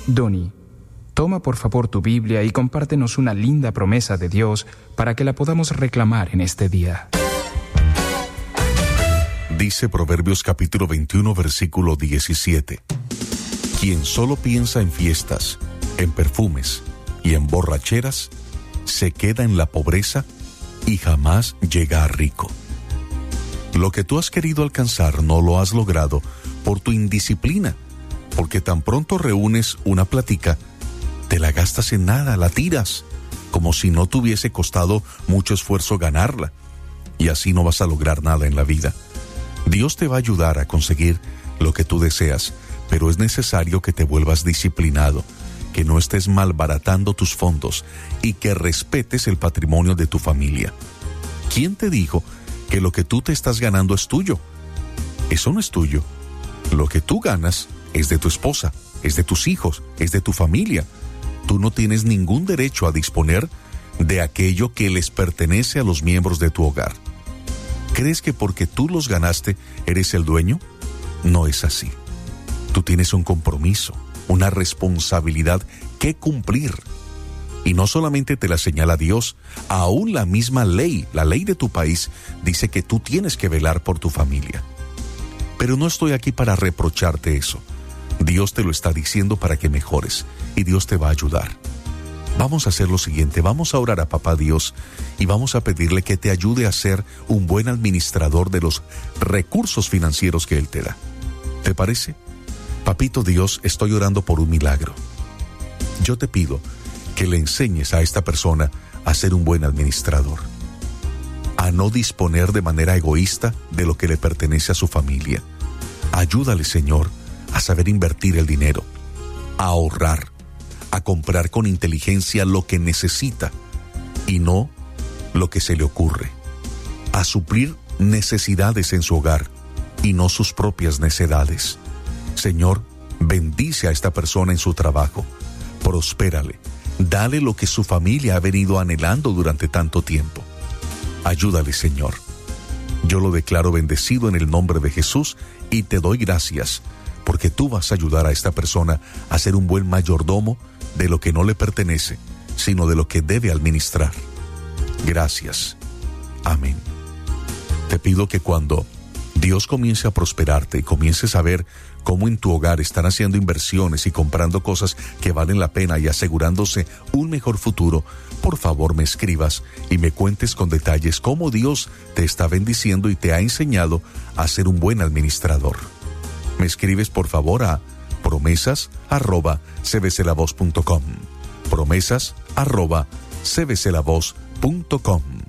Donnie, toma por favor tu Biblia y compártenos una linda promesa de Dios para que la podamos reclamar en este día. Dice Proverbios capítulo 21, versículo 17. Quien solo piensa en fiestas, en perfumes y en borracheras, se queda en la pobreza y jamás llega a rico. Lo que tú has querido alcanzar no lo has logrado por tu indisciplina, porque tan pronto reúnes una platica, te la gastas en nada, la tiras, como si no te hubiese costado mucho esfuerzo ganarla, y así no vas a lograr nada en la vida. Dios te va a ayudar a conseguir lo que tú deseas, pero es necesario que te vuelvas disciplinado, que no estés malbaratando tus fondos y que respetes el patrimonio de tu familia. ¿Quién te dijo que lo que tú te estás ganando es tuyo? Eso no es tuyo. Lo que tú ganas es de tu esposa, es de tus hijos, es de tu familia. Tú no tienes ningún derecho a disponer de aquello que les pertenece a los miembros de tu hogar. ¿Crees que porque tú los ganaste eres el dueño? No es así. Tú tienes un compromiso, una responsabilidad que cumplir. Y no solamente te la señala Dios, aún la misma ley, la ley de tu país, dice que tú tienes que velar por tu familia. Pero no estoy aquí para reprocharte eso. Dios te lo está diciendo para que mejores, y Dios te va a ayudar. Vamos a hacer lo siguiente, vamos a orar a Papá Dios y vamos a pedirle que te ayude a ser un buen administrador de los recursos financieros que Él te da. ¿Te parece? Papito Dios, estoy orando por un milagro. Yo te pido que le enseñes a esta persona a ser un buen administrador, a no disponer de manera egoísta de lo que le pertenece a su familia. Ayúdale, Señor, a saber invertir el dinero, a ahorrar, a comprar con inteligencia lo que necesita y no lo que se le ocurre, a suplir necesidades en su hogar y no sus propias necedades. Señor, bendice a esta persona en su trabajo, prospérale, dale lo que su familia ha venido anhelando durante tanto tiempo. Ayúdale, Señor. Yo lo declaro bendecido en el nombre de Jesús y te doy gracias porque tú vas a ayudar a esta persona a ser un buen mayordomo de lo que no le pertenece, sino de lo que debe administrar. Gracias. Amén. Te pido que cuando Dios comience a prosperarte y comiences a ver cómo en tu hogar están haciendo inversiones y comprando cosas que valen la pena y asegurándose un mejor futuro, por favor me escribas y me cuentes con detalles cómo Dios te está bendiciendo y te ha enseñado a ser un buen administrador. Me escribes por favor a promesas@cbclavoz.com. promesas@cbclavoz.com.